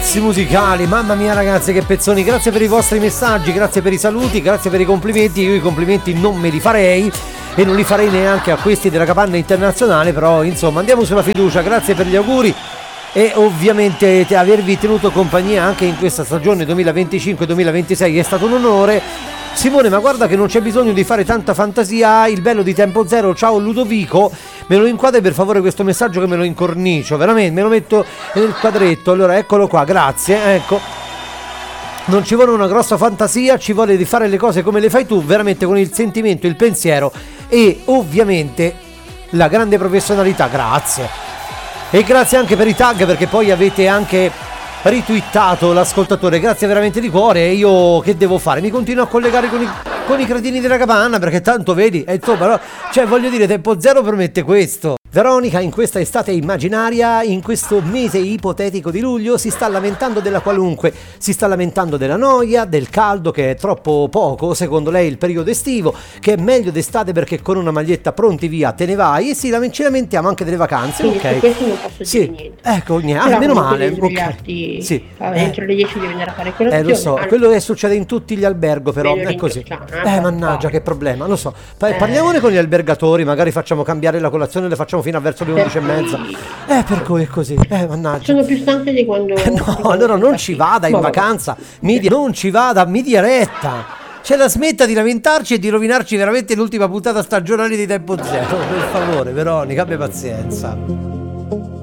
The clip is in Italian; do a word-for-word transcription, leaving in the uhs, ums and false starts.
Mix musicali, mamma mia ragazzi che pezzoni, grazie per i vostri messaggi, grazie per i saluti, grazie per i complimenti. Io i complimenti non me li farei e non li farei neanche a questi della Capanna Internazionale, però insomma andiamo sulla fiducia, grazie per gli auguri e ovviamente avervi tenuto compagnia anche in questa stagione duemilaventicinque duemilaventisei è stato un onore. Simone, ma guarda che non c'è bisogno di fare tanta fantasia, il bello di Tempo Zero, ciao Ludovico, me lo inquadri per favore questo messaggio che me lo incornicio, veramente, me lo metto nel quadretto, allora eccolo qua, grazie, ecco. Non ci vuole una grossa fantasia, ci vuole di fare le cose come le fai tu, veramente con il sentimento, il pensiero e ovviamente la grande professionalità, grazie. E grazie anche per i tag, perché poi avete anche ritwittato l'ascoltatore, grazie veramente di cuore. E io che devo fare? Mi continuo a collegare con i, con i cretini della Capanna, perché tanto vedi, e insomma, no? Cioè voglio dire, Tempo Zero permette questo. Veronica in questa estate immaginaria, in questo mese ipotetico di luglio, si sta lamentando della qualunque, si sta lamentando della noia, del caldo che è troppo poco, secondo lei il periodo estivo, che è meglio d'estate perché con una maglietta pronti via te ne vai, e sì, ci lamentiamo anche delle vacanze, Quindi ok? su questo non posso sì, dire niente. ecco, niente, Però ah, meno comunque male, devi svegliarti, ok. Sì. ah, Eh. entro le dieci devi andare a fare colazione. Eh lo so, anzi, quello che succede in tutti gli alberghi però, me lo è così. rintracciano, Eh eh, mannaggia fare. che problema, lo so. Pa- Eh. Parliamone con gli albergatori, magari facciamo cambiare la colazione, le facciamo fino a verso le undici e mezza. Eh per cui è così, eh mannaggia. Sono più stanche di quando... Eh, no, allora non ci vada in Boh, vabbè. vacanza, mi dia- non ci vada, mi dia retta. Cioè la smetta di lamentarci e di rovinarci veramente l'ultima puntata stagionale di Tempo Zero, per favore Veronica, abbi pazienza.